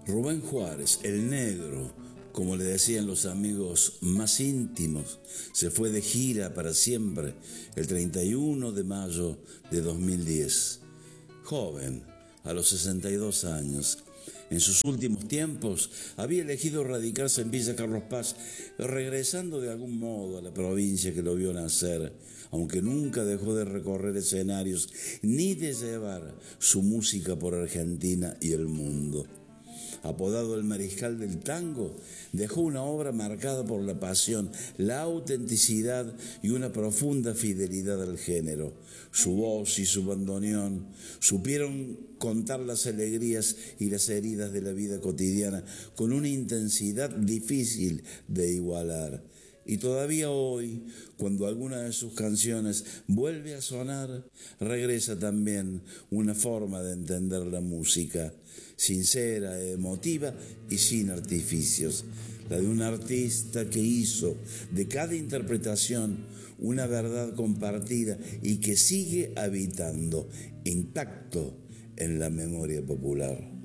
Rubén Juárez, el negro, como le decían los amigos más íntimos, se fue de gira para siempre el 31 de mayo de 2010. Joven, a los 62 años, en sus últimos tiempos había elegido radicarse en Villa Carlos Paz, regresando de algún modo a la provincia que lo vio nacer, aunque nunca dejó de recorrer escenarios ni de llevar su música por Argentina y el mundo. Apodado el Mariscal del Tango, dejó una obra marcada por la pasión, la autenticidad y una profunda fidelidad al género. Su voz y su bandoneón supieron contar las alegrías y las heridas de la vida cotidiana con una intensidad difícil de igualar. Y todavía hoy, cuando alguna de sus canciones vuelve a sonar, regresa también una forma de entender la música, sincera, emotiva y sin artificios, la de un artista que hizo de cada interpretación una verdad compartida y que sigue habitando intacto en la memoria popular.